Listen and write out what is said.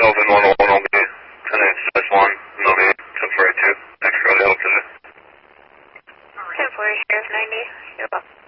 12 and 101 will be 10-6-1, and they'll be 10-42. Thanks for all the help today. 10-40, Sheriff 90. You're welcome.